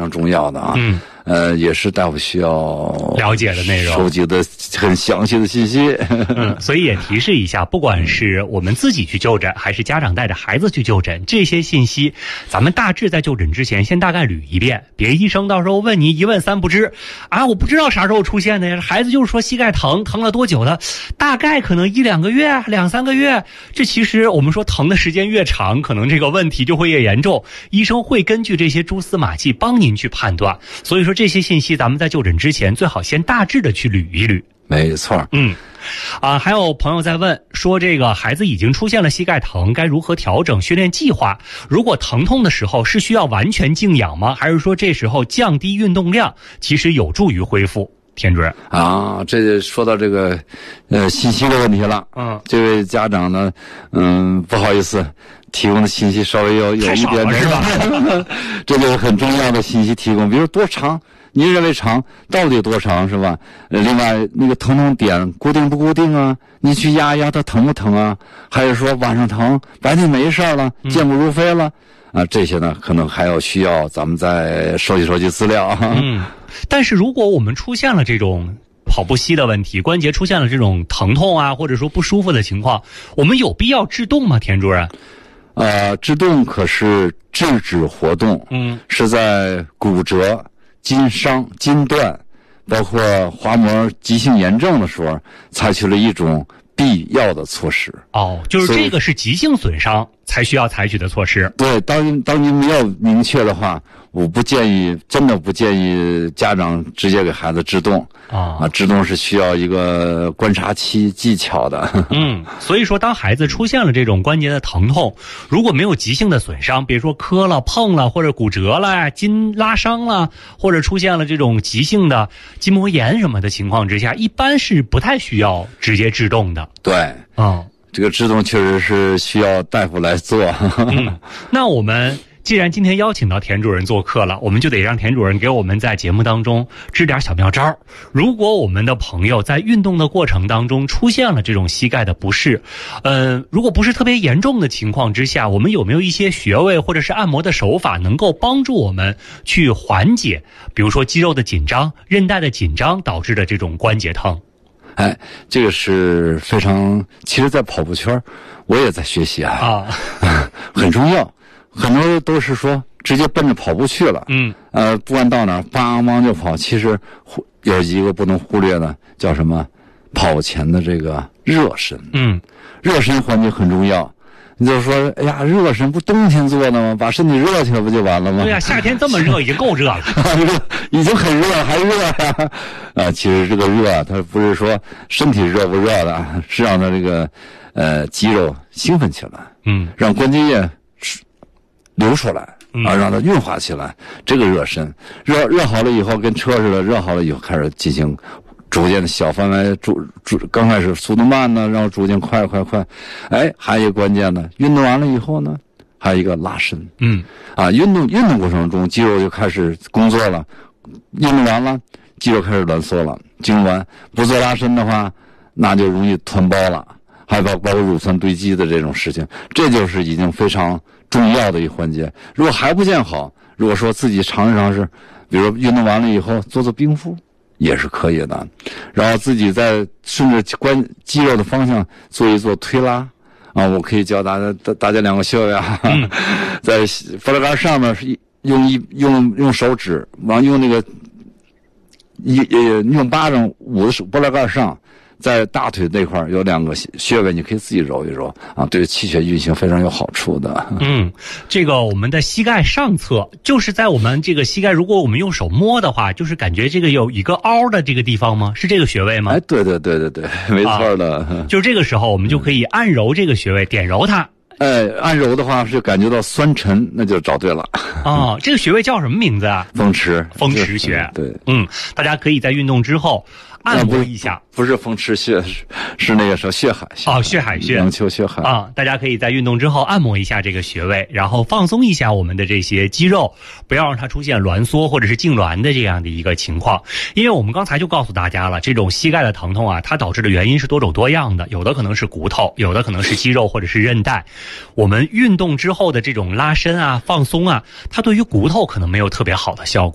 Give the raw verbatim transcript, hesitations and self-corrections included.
常重要的啊。 嗯。 呃，也是大夫需要了解的内容， 收集的很详细的信息。 嗯，所以也提示一下，不管是我们自己去就诊，还是家长带着孩子去就诊，这些信息咱们大致在就诊之前先大概捋一遍，别医生到时候问你一问三不知啊，我不知道啥时候出现的呀，孩子就是说膝盖疼，疼了多久的，大概可能一两个月、两三个月，这其实我们说疼的时间越长，可能这个问题就会越严重，医生会根据这些蛛丝马迹帮您去判断。所以说这些信息咱们在就诊之前最好先大致的去捋一捋。 没错。 嗯，啊，还有朋友在问说，这个孩子已经出现了膝盖疼，该如何调整训练计划？如果疼痛的时候是需要完全静养吗？还是说这时候降低运动量其实有助于恢复？田主任啊，这就说到这个呃信息的问题了。 嗯， 这位家长呢，嗯，不好意思，提供的信息稍微有有一点是吧？ 这就是很重要的信息提供，比如多长，您认为长到底多长是吧？呃，另外那个疼痛点固定不固定啊？你去压一压它疼不疼啊？还是说晚上疼，白天没事了，健步如飞了？啊，这些呢，可能还要需要咱们再收集收集资料。 嗯，但是如果我们出现了这种跑步膝的问题，关节出现了这种疼痛啊，或者说不舒服的情况，我们有必要制动吗？田主任？ 呃，制动可是制止活动， 嗯， 是在骨折、筋伤、筋断，包括滑膜急性炎症的时候，采取了一种必要的措施。 哦，就是这个是急性损伤才需要采取的措施。 对，当当您没有明确的话，我不建议，真的不建议家长直接给孩子制动。 啊啊，制动是需要一个观察期技巧的。 嗯，所以说当孩子出现了这种关节的疼痛，如果没有急性的损伤，比如说磕了、碰了，或者骨折了、筋拉伤了，或者出现了这种急性的筋膜炎什么的情况之下，一般是不太需要直接制动的。 对， 嗯， 这个制动确实是需要大夫来做。 嗯，那我们既然今天邀请到田主任做客了，我们就得让田主任给我们在节目当中支点小妙招。如果我们的朋友在运动的过程当中出现了这种膝盖的不适，呃，如果不是特别严重的情况之下，我们有没有一些穴位或者是按摩的手法能够帮助我们去缓解，比如说肌肉的紧张、韧带的紧张导致的这种关节疼？ 哎，这个是非常，其实在跑步圈我也在学习啊， 啊， 很重要。很多都是说直接奔着跑步去了， 嗯， 呃，不管到哪儿，梆梆就跑。其实有一个不能忽略的，叫什么？跑前的这个热身， 嗯，热身环节很重要。你就说，哎呀，热身不冬天做的吗？把身体热起来不就完了吗？ 对呀、啊，夏天这么热已经够热了， 已经很热，还热呀、啊？啊，其实这个热啊，它不是说身体热不热的，是让它这个呃肌肉兴奋起来， 嗯， 让关节液流出来啊，让它运化起来。这个热身，热热好了以后，跟车似的，热好了以后开始进行逐渐的小范围，逐逐刚开始速度慢呢，然后逐渐快快快。哎，还有一个关键呢，运动完了以后呢，还有一个拉伸。 嗯， 啊，运动运动过程中，肌肉就开始工作了，运动完了，肌肉开始挛缩了。运动完不做拉伸的话，那就容易团包了，还包包括乳酸堆积的这种事情。这就是已经非常重要的一环节。如果还不见好，如果说自己尝试尝试，比如运动完了以后做做冰敷也是可以的，然后自己再顺着关肌肉的方向做一做推拉啊。我可以教大家大大家两个穴位啊，嗯、在脖子盖上面是用一用用手指，完用那个一呃用巴掌捂的手脖子盖上。在大腿那块有两个穴位，你可以自己揉一揉啊，对气血运行非常有好处的。 嗯，这个我们的膝盖上侧，就是在我们这个膝盖，如果我们用手摸的话，就是感觉这个有一个凹的这个地方吗？是这个穴位吗？ 哎，对对对对对，没错的。啊、 就是这个时候，我们就可以按揉这个穴位，点揉它。 哎，按揉的话是感觉到酸沉，那就找对了。 哦，这个穴位叫什么名字啊？ 风池。 风池穴。 对， 嗯，大家可以在运动之后按摩一下。 不是风池穴，是是那个时候血海。 哦，血海穴。 阳丘血海。 啊，大家可以在运动之后按摩一下这个穴位，然后放松一下我们的这些肌肉，不要让它出现挛缩或者是痉挛的这样的一个情况。因为我们刚才就告诉大家了，这种膝盖的疼痛啊，它导致的原因是多种多样的，有的可能是骨头，有的可能是肌肉或者是韧带。我们运动之后的这种拉伸啊、放松啊，它对于骨头可能没有特别好的效果。